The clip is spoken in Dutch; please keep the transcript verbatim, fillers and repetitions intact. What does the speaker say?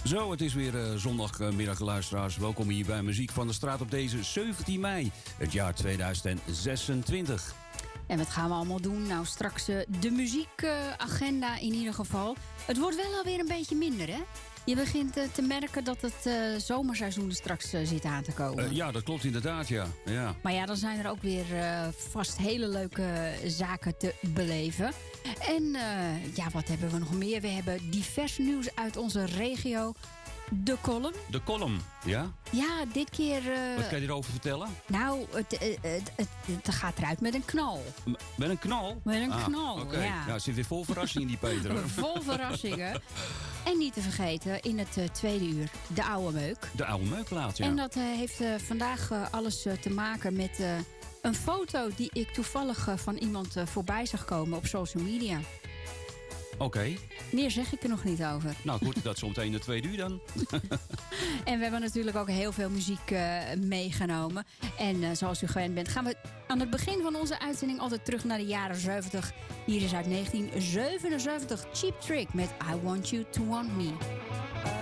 Zo, het is weer uh, zondagmiddag, luisteraars. Welkom hier bij Muziek van de Straat op deze zeventien mei, het jaar tweeduizend zesentwintig. En wat gaan we allemaal doen? Nou, straks uh, de muziekagenda uh, in ieder geval. Het wordt wel alweer een beetje minder, hè? Je begint uh, te merken dat het uh, zomerseizoen er straks uh, zit aan te komen. Uh, ja, dat klopt inderdaad, ja. ja. Maar ja, dan zijn er ook weer uh, vast hele leuke zaken te beleven. En uh, ja, wat hebben we nog meer? We hebben divers nieuws uit onze regio. De column. De column, ja? Ja, dit keer... Uh, Wat kan je erover vertellen? Nou, het, het, het, het, het gaat eruit met een knal. M- met een knal? Met een ah, knal, Oké, okay. ja. Nou, zit weer vol verrassingen in die Peter. Vol verrassingen. En niet te vergeten, in het uh, tweede uur, de oude meuk. De oude meukplaat, ja. En dat uh, heeft uh, vandaag uh, alles uh, te maken met uh, een foto die ik toevallig uh, van iemand uh, voorbij zag komen op social media. Oké. Okay. Meer zeg ik er nog niet over. Nou goed, dat zometeen in de tweede uur dan. En we hebben natuurlijk ook heel veel muziek uh, meegenomen. En uh, zoals u gewend bent, gaan we aan het begin van onze uitzending altijd terug naar de jaren zeventig. Hier is uit negentien zevenenzeventig Cheap Trick met I Want You To Want Me.